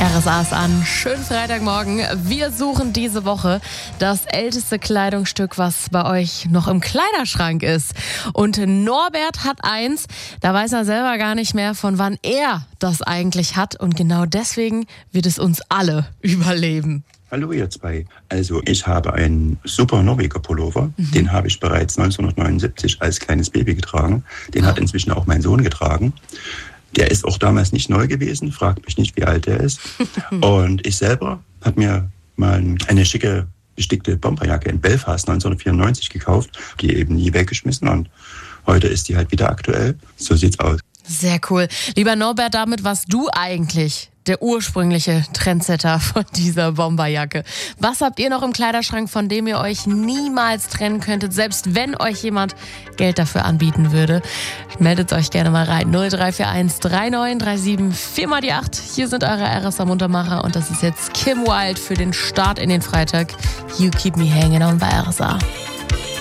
RSA ist an. Schönen Freitagmorgen. Wir suchen diese Woche das älteste Kleidungsstück, was bei euch noch im Kleiderschrank ist. Und Norbert hat eins, da weiß er selber gar nicht mehr, von wann er das eigentlich hat. Und genau deswegen wird es uns alle überleben. Hallo ihr zwei. Also ich habe einen super Norweger Pullover. Den habe ich bereits 1979 als kleines Baby getragen. Den hat inzwischen auch mein Sohn getragen. Der ist auch damals nicht neu gewesen. Fragt mich nicht, wie alt der ist. Und ich selber habe mir mal eine schicke bestickte Bomberjacke in Belfast 1994 gekauft. Die eben nie weggeschmissen und heute ist die halt wieder aktuell. So sieht's aus. Sehr cool. Lieber Norbert, damit warst du eigentlich der ursprüngliche Trendsetter von dieser Bomberjacke. Was habt ihr noch im Kleiderschrank, von dem ihr euch niemals trennen könntet, selbst wenn euch jemand Geld dafür anbieten würde? Meldet euch gerne mal rein. 0341 3937 4 die 8. Hier sind eure RSA Muntermacher und das ist jetzt Kim Wilde für den Start in den Freitag. You keep me hanging on bei RSA.